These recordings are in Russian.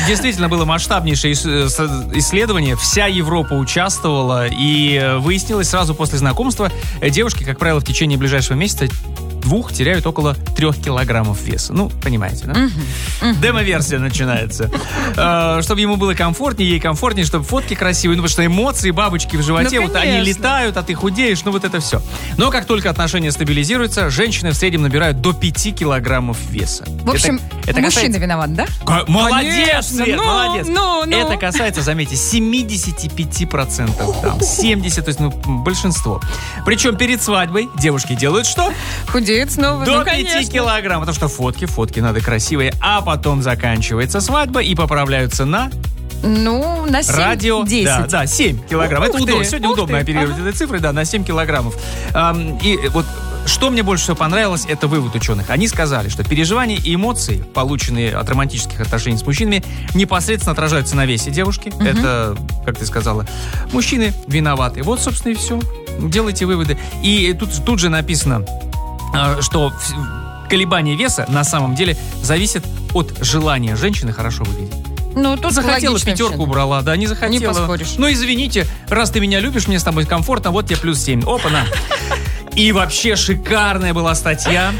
действительно было масштабнейшее исследование. Вся Европа участвовала, и выяснилось сразу после знакомства, девушки, как правило, в течение ближайшего месяца 2 теряют около 3 килограммов веса. Ну, понимаете, да? Демо-версия начинается. Чтобы ему было комфортнее, ей комфортнее, чтобы фотки красивые, потому что эмоции, бабочки в животе, вот они летают, а ты худеешь, вот это все. Но как только отношения стабилизируются, женщины в среднем набирают до 5 килограммов веса. В общем, мужчина виноват, да? Молодец, Свет, молодец. Это касается, заметьте, 75%. Там, 70%, то есть, большинство. Причем перед свадьбой девушки делают что? Худеют снова. До 5 килограмм, потому что фотки надо красивые. А потом заканчивается свадьба и поправляются на... на 7, радио, 10. Да, 7 килограмм. Это удобно. Сегодня удобно оперировать этой цифрой, да, на 7 килограммов. И вот что мне больше всего понравилось, это вывод ученых. Они сказали, что переживания и эмоции, полученные от романтических отношений с мужчинами, непосредственно отражаются на весе девушки. Это, как ты сказала, мужчины виноваты. Вот, собственно, и все. Делайте выводы. И тут же написано, что колебание веса на самом деле зависит от желания женщины хорошо выглядеть. Тут захотела, 5 убрала, да, не захотела. Не поспоришь. Извините, раз ты меня любишь, мне с тобой комфортно, вот тебе плюс 7. Опа-на. И вообще шикарная была статья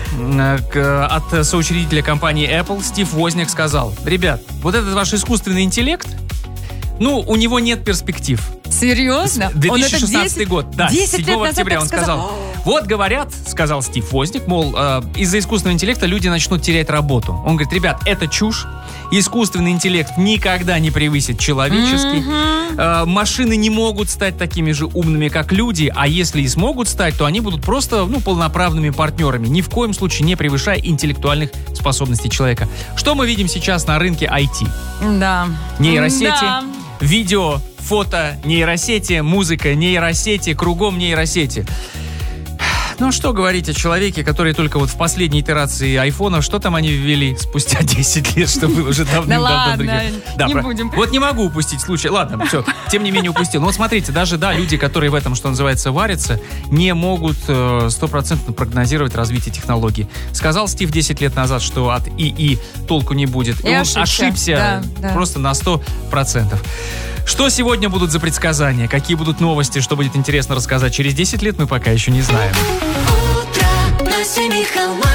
от соучредителя компании Apple. Стив Возняк сказал: ребят, вот этот ваш искусственный интеллект, у него нет перспектив. Серьезно? 2016 год, да, 10 7 октября он сказал. Вот говорят, сказал Стив Возняк, мол, из-за искусственного интеллекта люди начнут терять работу. Он говорит: ребят, это чушь. Искусственный интеллект никогда не превысит человеческий. Машины не могут стать такими же умными, как люди, а если и смогут стать, то они будут просто, полноправными партнерами, ни в коем случае не превышая интеллектуальных способностей человека. Что мы видим сейчас на рынке IT? Да. Нейросети, видео, фото, нейросети, музыка, нейросети, кругом нейросети. Что говорить о человеке, который только в последней итерации айфонов, что там они ввели спустя 10 лет, что было уже давным-давно других. Не будем. Вот не могу упустить случай. Ладно, все, тем не менее упустил. Но смотрите, даже, люди, которые в этом, что называется, варятся, не могут 100% прогнозировать развитие технологий. Сказал Стив 10 лет назад, что от ИИ толку не будет. И он ошибся просто на 100%. Что сегодня будут за предсказания? Какие будут новости? Что будет интересно рассказать через 10 лет, мы пока еще не знаем. Утро на семи холмах.